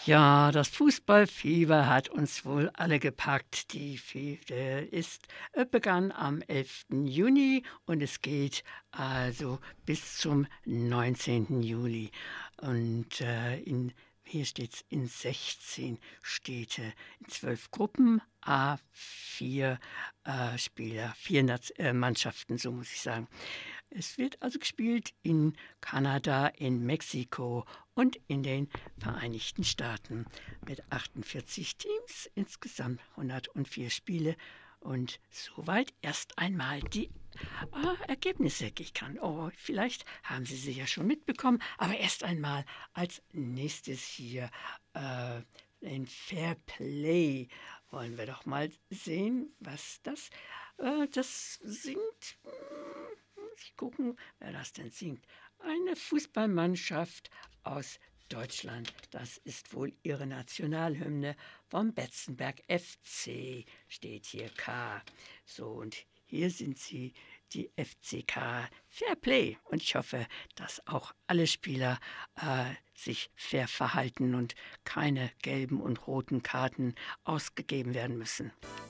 Ja, das Fußballfieber hat uns wohl alle gepackt. Begann am 11. Juni und es geht also bis zum 19. Juli. Und hier steht es in 16 Städte, in 12 Gruppen, vier Spieler, Mannschaften, so muss ich sagen. Es wird also gespielt in Kanada, in Mexiko und in den Vereinigten Staaten mit 48 Teams, insgesamt 104 Spiele. Und soweit erst einmal die Ergebnisse. Vielleicht haben Sie sie ja schon mitbekommen, aber erst einmal als nächstes hier den Fair Play. Wollen wir doch mal sehen, was das singt. Muss ich gucken, wer das denn singt. Eine Fußballmannschaft aus Deutschland. Das ist wohl ihre Nationalhymne vom Betzenberg FC, steht hier K. So, und hier sind sie, die FCK Fair Play. Und ich hoffe, dass auch alle Spieler sich fair verhalten und keine gelben und roten Karten ausgegeben werden müssen.